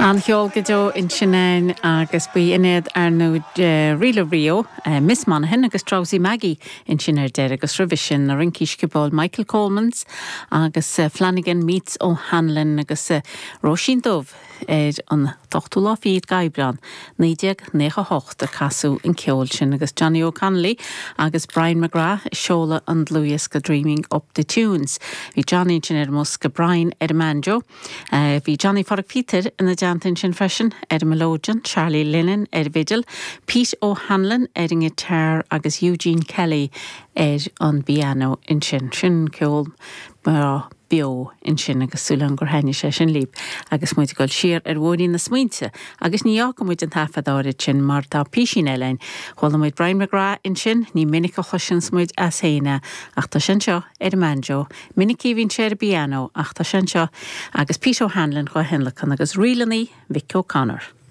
An cheolgadó in Sinein agus bu inad ar nó riile rio, Miss Monaghan agus Trowsy Maggie in Sineir deir agus revision na rinciscibol Michael Colemans agus Flanagan meets O'Hanlon agus Roisin Dove an tochtú lá fiad gaibran 9-9 a casú in ceol sin agus Johnny O'Connelly agus Brian McGrath seola an Louis go Dreaming Up the Tunes. Bhí Johnny sin mus go Brian Edmanjo, bhí Johnny Farag Peter in the Jantin sin freisin, Melodian, Charlie Lennon, Vigil, Pete O'Hanlon, Edinge Ter agus Eugene Kelly on piano in sin ceol bio in sin agus súlan gur haine sé sin líb agus muid goil siar bhóí na smuinte agus níá go muid an tafadáid sin mar tá písin eilein chola muid Brian McGrath in sin ní minic a chosin smuid as héine ach tá sin seo manjo minic híhín sé piano ach tá sin seo agus Pete O'Hanlon go henlachan agus rilaní Vic O'Connor.